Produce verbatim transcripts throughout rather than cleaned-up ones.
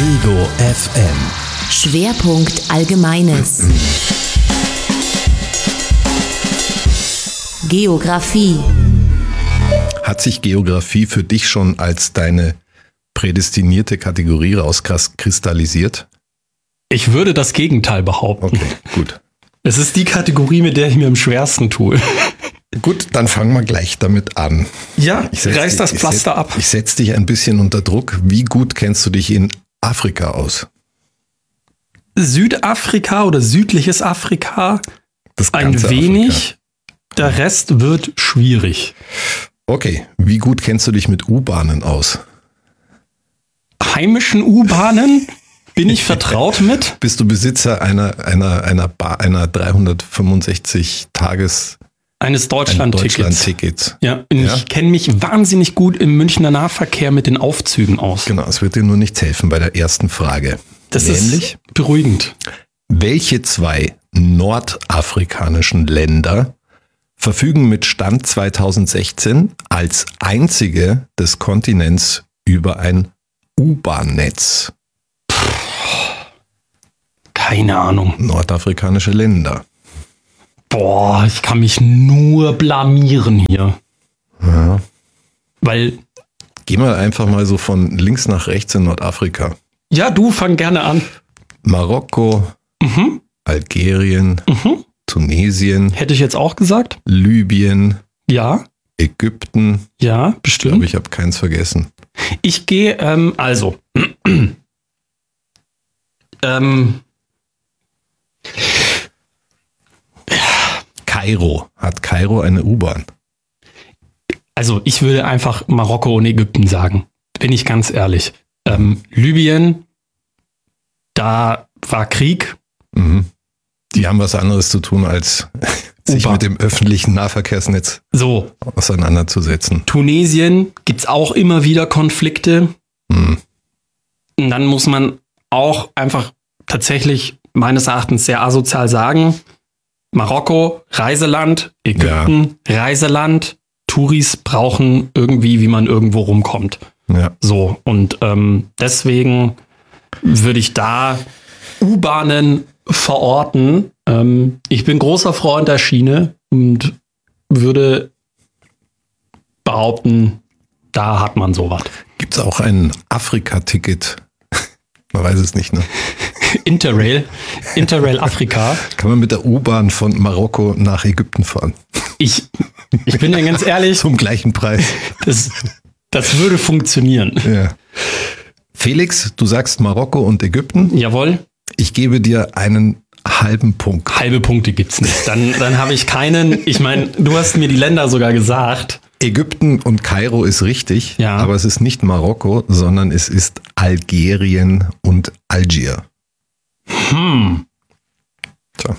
Ego F M. Schwerpunkt Allgemeines. Geografie. Hat sich Geografie für dich schon als deine prädestinierte Kategorie rauskristallisiert? Ich würde das Gegenteil behaupten. Okay, gut. Es ist die Kategorie, mit der ich mir am schwersten tue. Gut, dann fangen wir gleich damit an. Ja, ich setz, reiß das ich, Pflaster ich, ab. Ich setze dich ein bisschen unter Druck. Wie gut kennst du dich in Afrika aus? Südafrika oder südliches Afrika, Das ein ganze wenig. Afrika. Der Rest wird schwierig. Okay, wie gut kennst du dich mit U-Bahnen aus? Heimischen U-Bahnen bin ich vertraut mit. Bist du Besitzer einer, einer, einer, Bar, einer dreihundertfünfundsechzig Tages Eines Deutschland-Tickets. Deutschland-Tickets. Ja, und Ja? ich kenne mich wahnsinnig gut im Münchner Nahverkehr mit den Aufzügen aus. Genau, es wird dir nur nichts helfen bei der ersten Frage. Das Nämlich, ist beruhigend. welche zwei nordafrikanischen Länder verfügen mit Stand zweitausendsechzehn als einzige des Kontinents über ein U-Bahn-Netz? Keine Ahnung. Nordafrikanische Länder. Boah, ich kann mich nur blamieren hier. Ja. Weil, Gehen wir einfach mal so von links nach rechts in Nordafrika. ja, du fang gerne an. Marokko, Mhm. Algerien, Mhm. Tunesien, Hätte ich jetzt auch gesagt? Libyen, Ja, Ägypten. ja, Ich bestimmt. glaube, ich habe keins vergessen. Ich gehe, ähm, also. ähm, Kairo. Hat Kairo eine U-Bahn? also ich würde einfach Marokko und Ägypten sagen. Bin ich ganz ehrlich. Ähm, Libyen, da war Krieg. Mhm. Die haben was anderes zu tun, als sich U-Bahn. mit dem öffentlichen Nahverkehrsnetz So, auseinanderzusetzen. Tunesien gibt's auch immer wieder Konflikte. Mhm. Und dann muss man auch einfach tatsächlich meines Erachtens sehr asozial sagen, Marokko, Reiseland, Ägypten, Reiseland, Touris brauchen irgendwie, wie man irgendwo rumkommt. Ja. So, und ähm, deswegen würde ich da U-Bahnen verorten. Ähm, ich bin großer Freund der Schiene und würde behaupten, da hat man sowas. Gibt es auch ein Afrika-Ticket? Man weiß es nicht, ne? Interrail, Interrail Afrika. Kann man mit der U-Bahn von Marokko nach Ägypten fahren? Ich, ich bin ja ganz ehrlich, Zum gleichen Preis. das, das würde funktionieren. Ja. Felix, du sagst Marokko und Ägypten. Jawohl, Ich gebe dir einen halben Punkt. halbe Punkte gibt's nicht. Dann, dann habe ich keinen. Ich meine, du hast mir die Länder sogar gesagt. Ägypten und Kairo ist richtig, Ja. aber es ist nicht Marokko, sondern es ist Algerien und Algier. Hm, Tja.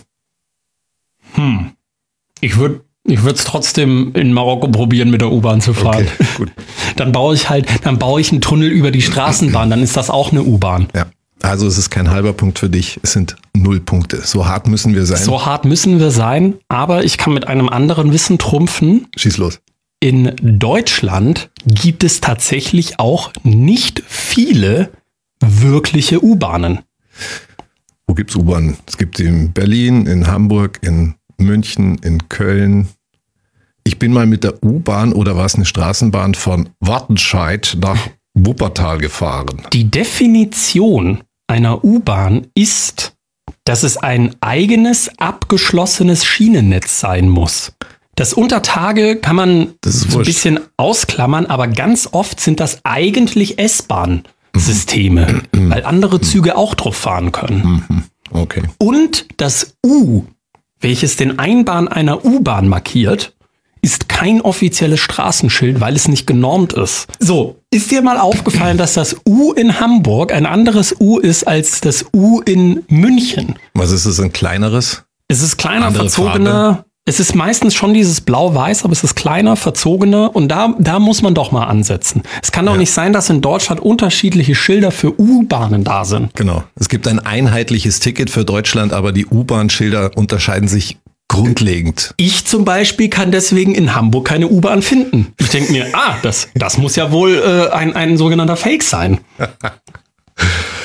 hm. Ich würde ich würde es trotzdem in Marokko probieren, mit der U-Bahn zu fahren. Okay, gut. Dann baue ich halt, dann baue ich einen Tunnel über die Straßenbahn, dann ist das auch eine U-Bahn. Ja. Also es ist kein halber Punkt für dich, es sind null Punkte. So hart müssen wir sein. So hart müssen wir sein, aber ich kann mit einem anderen Wissen trumpfen. Schieß los. In Deutschland gibt es tatsächlich auch nicht viele wirkliche U-Bahnen. Wo gibt's U-Bahnen? Es gibt sie in Berlin, in Hamburg, in München, in Köln. Ich bin mal mit der U-Bahn oder war es eine Straßenbahn von Wattenscheid nach Wuppertal gefahren. Die Definition einer U-Bahn ist, dass es ein eigenes, abgeschlossenes Schienennetz sein muss. Das unter Tage kann man Das ist so ein wurscht. bisschen ausklammern, aber ganz oft sind das eigentlich S-Bahn-Systeme, weil andere Züge auch drauf fahren können. Mhm. Okay. Und das U, welches den Einbahn einer U-Bahn markiert, ist kein offizielles Straßenschild, weil es nicht genormt ist. So, ist dir mal aufgefallen, dass das U in Hamburg ein anderes U ist als das U in München? Was ist es, ein kleineres? Es ist kleiner, Andere verzogener. Es ist meistens schon dieses Blau-Weiß, aber es ist kleiner, verzogener und da, da muss man doch mal ansetzen. Es kann doch Ja. nicht sein, dass in Deutschland unterschiedliche Schilder für U-Bahnen da sind. Genau. Es gibt ein einheitliches Ticket für Deutschland, aber die U-Bahn-Schilder unterscheiden sich grundlegend. Ich zum Beispiel kann deswegen in Hamburg keine U-Bahn finden. Ich denke mir, ah, das, das muss ja wohl äh, ein, ein sogenannter Fake sein.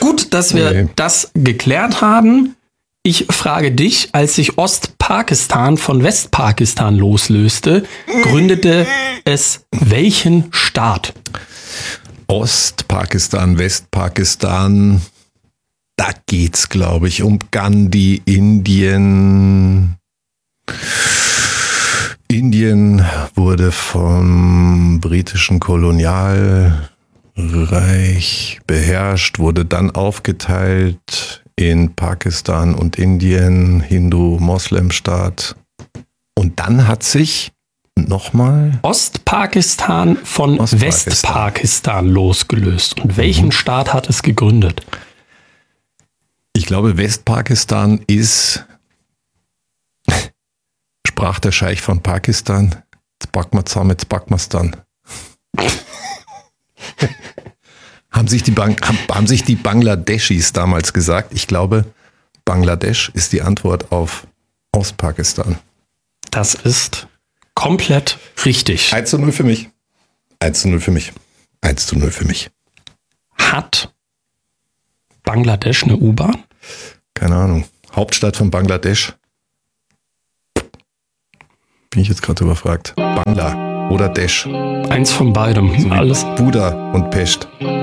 Gut, dass wir Nee. das geklärt haben. Ich frage dich, als sich Ostpakistan von Westpakistan loslöste, gründete es welchen Staat? Ostpakistan, Westpakistan, da geht's, glaube ich, um Gandhi, Indien. Indien wurde vom britischen Kolonialreich beherrscht, wurde dann aufgeteilt in Pakistan und Indien, Hindu-Moslem-Staat. Und dann hat sich nochmal Ostpakistan von Ostpakistan. Westpakistan losgelöst. Und welchen Staat hat es gegründet? Ich glaube, Westpakistan ist, sprach der Scheich von Pakistan, jetzt packen wir zusammen, jetzt packen wir es dann. haben, sich die Bang, haben, haben sich die Bangladeschis damals gesagt. Ich glaube, Bangladesch ist die Antwort auf Ostpakistan. Das ist komplett richtig. eins zu null für mich. eins zu null für mich. eins zu null für mich. Hat Bangladesch eine U-Bahn? Keine Ahnung. Hauptstadt von Bangladesch. Bin ich jetzt gerade überfragt. Bangla oder Desch. Eins von beidem. So wie Alles. Buda und Pest.